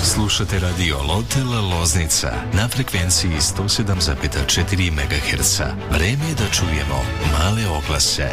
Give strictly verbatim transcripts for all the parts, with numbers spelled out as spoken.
Slušate radio Lotel Loznica na frekvenciji sto sedam zarez četiri megaherca. Vreme je da čujemo male oglase.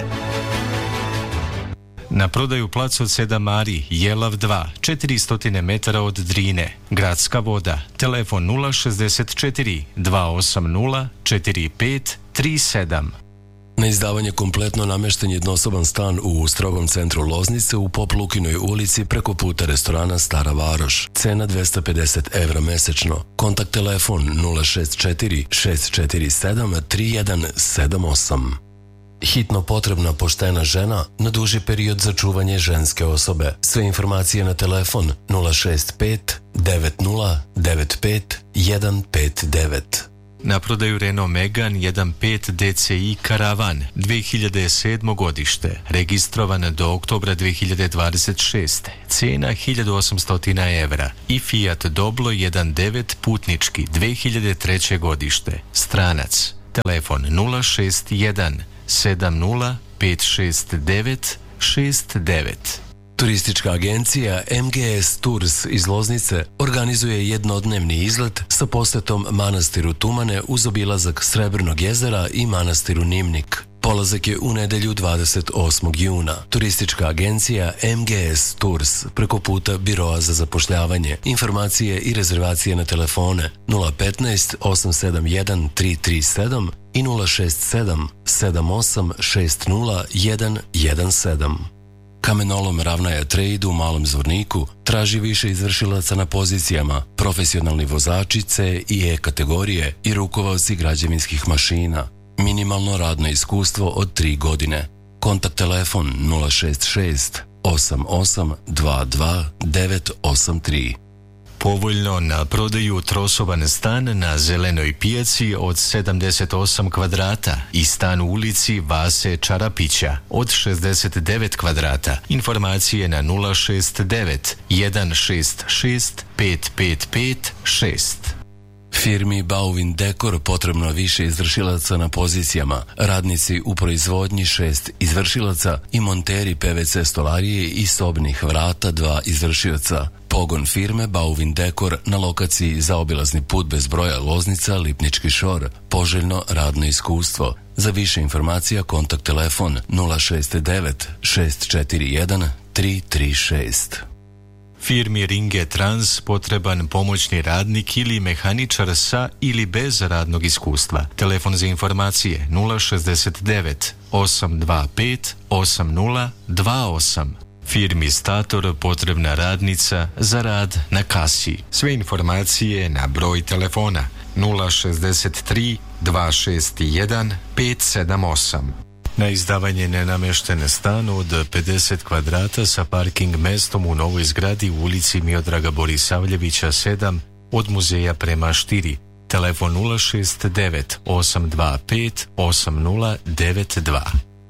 Na prodaju plac od sedam ari, Jelav dva, četiristo metara od Drine, Gradska voda, telefon nula šezdeset četiri dva osam nula četiri pet tri sedam. Na izdavanje kompletno namješten jednosoban stan u strogom centru Loznice u Pop Lukinoj ulici preko puta restorana Stara Varoš. Cena dvesta pedeset evra mesečno. Kontakt telefon nula šest četiri šest četiri sedam tri jedan sedam osam. Hitno potrebna poštena žena na duži period za čuvanje ženske osobe. Sve informacije na telefon nula šest pet devet nula devet pet jedan pet devet. Na prodaju Renault Megane jedan pet D C I Karavan dve hiljade sedmo godište, registrovan do oktobra dve hiljade dvadeset šeste. Cena hiljadu osamsto evra i Fiat Doblo jedan devet putnički dve hiljade treće godište, stranac. Telefon nula šest jedan sedam nula pet šest devet šest devet. Turistička agencija M G S Tours iz Loznice organizuje jednodnevni izlet sa posjetom manastiru Tumane uz obilazak Srebrnog jezera i manastiru Nimnik. Polazak je u nedjelju dvadeset osmog juna. Turistička agencija M G S Tours preko puta Biroa za zapošljavanje. Informacije i rezervacije na telefone nula petnaest osam sedam jedan tri tri sedam i nula šest sedam sedam osam šest nula jedan jedan sedam. Kamenolom Ravnaja Trade u Malom Zvorniku traži više izvršilaca na pozicijama profesionalni vozači C i E kategorije i rukovaoci građevinskih mašina. Minimalno radno iskustvo od tri godine. Kontakt telefon nula šest šest osam osam dva dva devet osam tri. Povoljno na prodaju trosoban stan na Zelenoj pijaci od sedamdeset osam kvadrata i stan u ulici Vase Čarapića od šezdeset devet kvadrata. Informacije na nula šest devet jedan šest šest pet pet pet šest. Firmi Bauvin Dekor potrebno više izvršilaca na pozicijama, radnici u proizvodnji šest izvršilaca i monteri P V C stolarije i sobnih vrata dva izvršioca. Pogon firme Bauvin Dekor na lokaciji zaobilazni put bez broja Loznica, Lipnički šor. Poželjno radno iskustvo. Za više informacija kontakt telefon nula šest devet šest četiri jedan tri tri šest. Firmi Ringe Trans potreban pomoćni radnik ili mehaničar sa ili bez radnog iskustva. Telefon za informacije nula šezdeset devet osam dva pet osam nula dva osam. Firmi Stator potrebna radnica za rad na kasi. Sve informacije na broj telefona nula šezdeset tri dva šest jedan pet sedam osam. Na izdavanje nenamješten stan od pedeset kvadrata sa parking mestom u novoj zgradi u ulici Miodraga Borisavljevića sedam od muzeja prema Štiri. Telefon nula šest devet osam dva pet osam nula devet dva.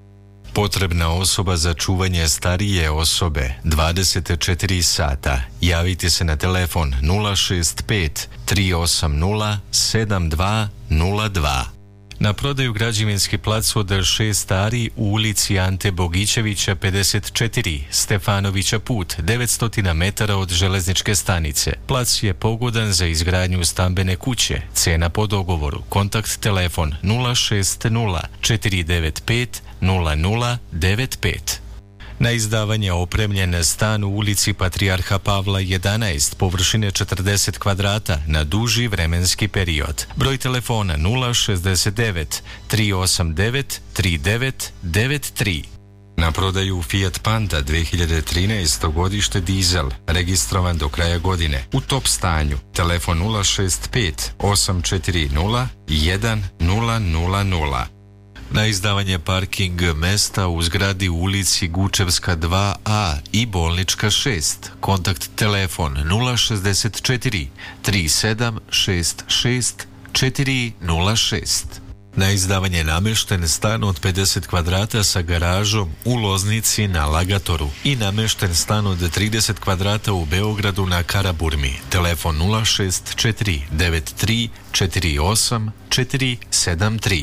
Potrebna osoba za čuvanje starije osobe dvadeset četiri sata. Javite se na telefon nula šest pet tri osam nula sedam dva nula dva. Na prodaju građevinski plac od šest ari u ulici Ante Bogićevića pedeset četiri, Stefanovića put, devetsto metara od železničke stanice. Plac je pogodan za izgradnju stambene kuće. Cena po dogovoru. Kontakt telefon nula šest nula četiri devet pet nula nula devet pet. Na izdavanje opremljen stan u ulici Patrijarha Pavla jedanaest, površine četrdeset kvadrata na duži vremenski period. Broj telefona nula šezdeset devet tri osam devet tri devet devet tri. Na prodaju Fiat Panda dve hiljade trinaesto godište dizel, registrovan do kraja godine, u top stanju. Telefon nula šest pet osam četiri nula jedan nula nula nula. Na izdavanje parking mesta u zgradi u ulici Gučevska dva a i Bolnička šest. Kontakt telefon nula šezdeset četiri tri sedam šest šest četiri nula šest. Na izdavanje namješten stan od pedeset kvadrata sa garažom u Loznici na Lagatoru i namješten stan od trideset kvadrata u Beogradu na Karaburmi. Telefon nula šest četiri devet tri četiri osam četiri sedam tri.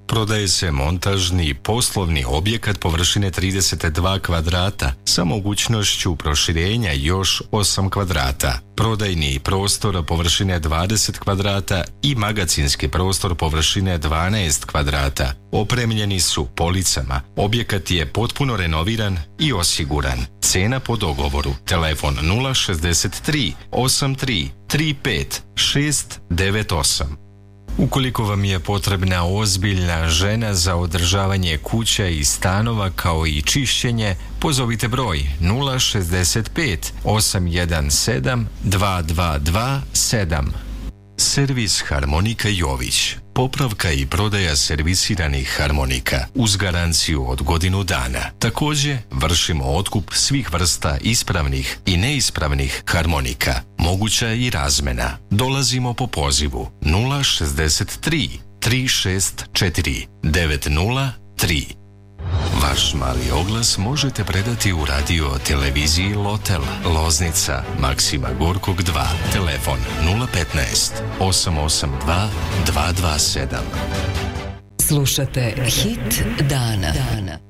Prodaje se montažni poslovni objekat površine trideset dva kvadrata sa mogućnošću proširenja još osam kvadrata. Prodajni prostor površine dvadeset kvadrata i magacinski prostor površine dvanaest kvadrata. Opremljeni su policama. Objekat je potpuno renoviran i osiguran. Cena po dogovoru. Telefon nula šezdeset tri osam tri tri pet šest devet osam. Ukoliko vam je potrebna ozbiljna žena za održavanje kuća i stanova kao i čišćenje, pozovite broj nula šezdeset pet osam jedan sedam dva dva dva sedam. Servis Harmonika Jović. Popravka i prodaja servisiranih harmonika uz garanciju od godinu dana. Također vršimo otkup svih vrsta ispravnih i neispravnih harmonika. Moguća je i razmena. Dolazimo po pozivu nula šezdeset tri tri šest četiri devet nula tri. Vaš mali oglas možete predati u radio televiziji Lotel, Loznica, Maksima Gorkog dva, telefon nula petnaest osam osam dva dva dva sedam. Slušate Hit dana.